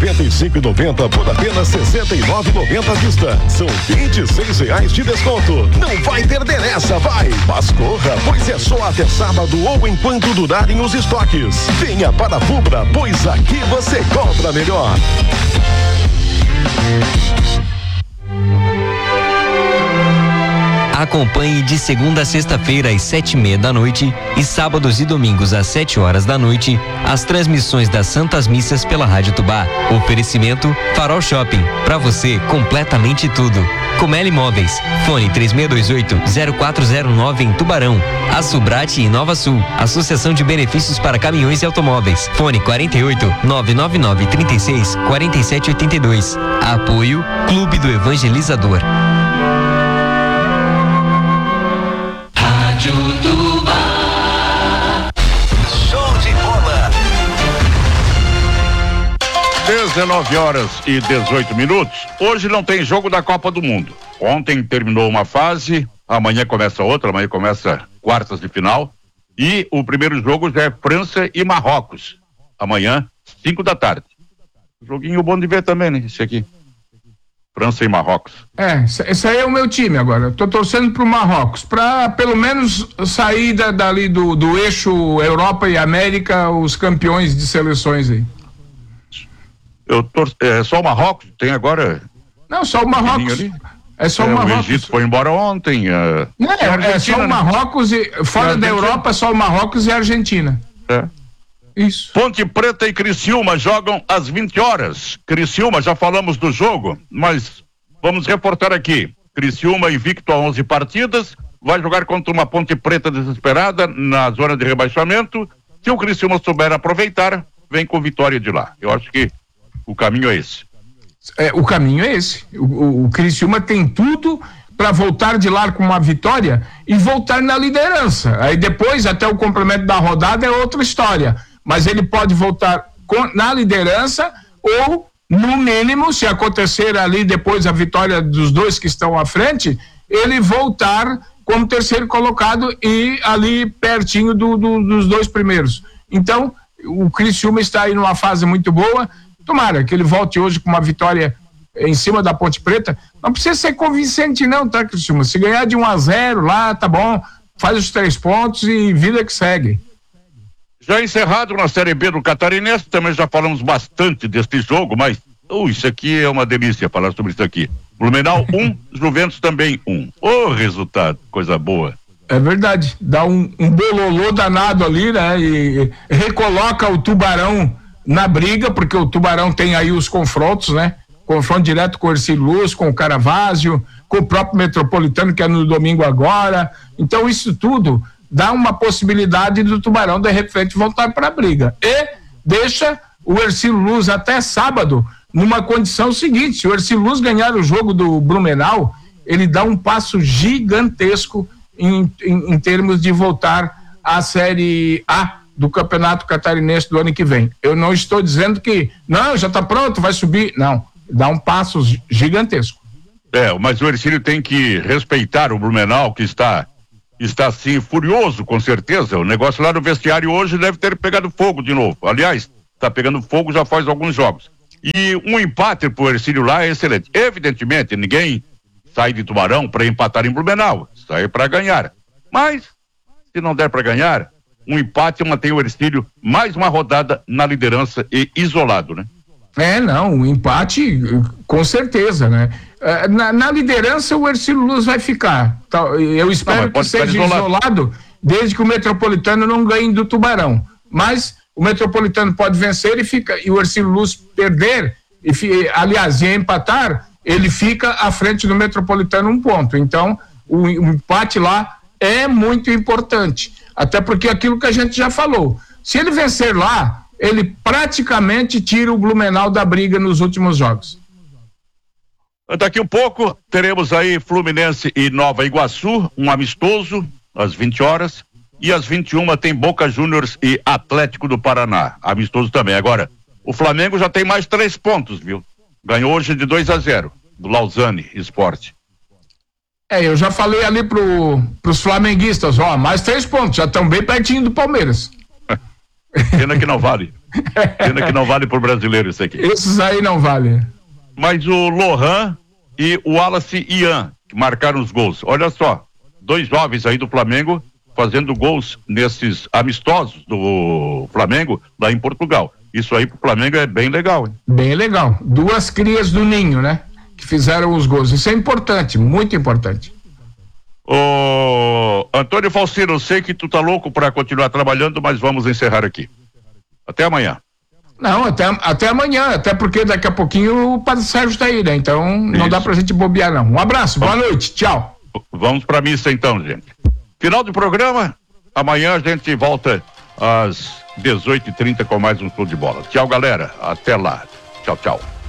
95,90 por apenas R$ 69,90 à vista. São R$ 26 de desconto. Não vai perder essa, vai! Mas corra, pois é só até sábado ou enquanto durarem os estoques. Venha para a Fubra, pois aqui você compra melhor. Acompanhe de segunda a sexta-feira às 7:30 da noite e sábados e domingos às 7 horas da noite as transmissões das Santas Missas pela Rádio Tubá. Oferecimento Farol Shopping, pra você completamente tudo. Comeli Imóveis, fone 3628-0409 em Tubarão. A Subrate em Nova Sul, Associação de Benefícios para Caminhões e Automóveis, fone 48-999-36-4782. Apoio Clube do Evangelizador. Rádio Tubá. Show de bola. 19h18. Hoje não tem jogo da Copa do Mundo. Ontem terminou uma fase, amanhã começa outra, amanhã começa quartas de final. E o primeiro jogo já é França e Marrocos. Amanhã, 5 da tarde. Joguinho bom de ver também, né? Esse aqui. França e Marrocos. Esse aí é o meu time agora. Eu tô torcendo pro Marrocos, pra pelo menos sair dali do eixo Europa e América, os campeões de seleções aí. Só o Marrocos? Tem agora? Não, só o Marrocos. É só o Marrocos. O Egito foi embora ontem. Não, é só o Marrocos e fora da Europa é só o Marrocos e a Argentina. Isso. Ponte Preta e Criciúma jogam às 20 horas. Criciúma, já falamos do jogo, mas vamos reportar aqui. Criciúma invicto a 11 partidas, vai jogar contra uma Ponte Preta desesperada na zona de rebaixamento. Se o Criciúma souber aproveitar, vem com vitória de lá. Eu acho que o caminho é esse. O caminho é esse. O Criciúma tem tudo para voltar de lá com uma vitória e voltar na liderança. Aí depois, até o complemento da rodada, é outra história. Mas ele pode voltar na liderança ou, no mínimo, se acontecer ali depois a vitória dos dois que estão à frente, ele voltar como terceiro colocado e ali pertinho dos dois primeiros. Então, o Criciúma está aí numa fase muito boa. Tomara que ele volte hoje com uma vitória em cima da Ponte Preta. Não precisa ser convincente não, tá, Criciúma? Se ganhar de 1-0 lá, tá bom, faz os 3 pontos e vida que segue. Já encerrado na Série B do Catarinense, também já falamos bastante deste jogo, mas isso aqui é uma delícia falar sobre isso aqui. Blumenau 1, Juventus também 1. Resultado, coisa boa. É verdade, dá um bololô danado ali, né? E recoloca o Tubarão na briga, porque o Tubarão tem aí os confrontos, né? Confronto direto com o Ercílio Luz, com o Caravaggio, com o próprio Metropolitano, que é no domingo agora. Então isso tudo dá uma possibilidade do Tubarão de repente voltar para a briga e deixa o Ercílio Luz até sábado numa condição seguinte: se o Ercílio Luz ganhar o jogo do Blumenau, ele dá um passo gigantesco em termos de voltar à Série A do Campeonato Catarinense do ano que vem. Eu não estou dizendo que não, já está pronto, vai subir, não, dá um passo gigantesco. Mas o Ercílio tem que respeitar o Blumenau, que está assim, furioso, com certeza. O negócio lá no vestiário hoje deve ter pegado fogo de novo. Aliás, está pegando fogo já faz alguns jogos. E um empate pro Ercílio lá é excelente. Evidentemente, ninguém sai de Tubarão para empatar em Blumenau. Sai para ganhar. Mas, se não der para ganhar, um empate mantém o Ercílio mais uma rodada na liderança e isolado, né? Um empate, com certeza, né? Na liderança o Ercílio Luz vai ficar. Eu espero que seja isolado desde que o Metropolitano não ganhe do Tubarão. Mas o Metropolitano pode vencer e o Ercílio Luz perder, e empatar, ele fica à frente do Metropolitano 1 ponto. Então, o empate lá é muito importante. Até porque aquilo que a gente já falou, se ele vencer lá, ele praticamente tira o Blumenau da briga nos últimos jogos. Daqui um pouco teremos aí Fluminense e Nova Iguaçu, um amistoso às 20 horas, e às 21 tem Boca Juniors e Atlético do Paraná, amistoso também. Agora, o Flamengo já tem mais 3 pontos, viu? Ganhou hoje de 2-0 do Lausanne Esporte. Eu já falei ali pros flamenguistas, mais 3 pontos, já estão bem pertinho do Palmeiras. Pena que não vale. Pena que não vale pro brasileiro isso aqui. Esses aí não valem. Mas o Lohan e o Wallace Ian, que marcaram os gols. Olha só, 2 jovens aí do Flamengo fazendo gols nesses amistosos do Flamengo lá em Portugal. Isso aí pro Flamengo é bem legal, hein? Bem legal. 2 crias do Ninho, né? Que fizeram os gols. Isso é importante, muito importante. Ô, Antônio Faustino, eu sei que tu tá louco para continuar trabalhando, mas vamos encerrar aqui. Até amanhã. Não, até amanhã, até porque daqui a pouquinho o Padre Sérgio tá aí, né? Então não dá pra gente bobear, não. Um abraço, boa noite, tchau. Vamos pra missa então, gente. Final do programa, amanhã a gente volta às 18h30 com mais um Show de Bola. Tchau, galera, até lá. Tchau, tchau.